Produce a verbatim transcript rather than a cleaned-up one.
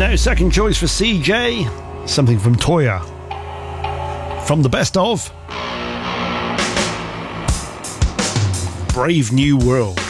now, second choice for C J, something from Toya. From the best of Brave New World.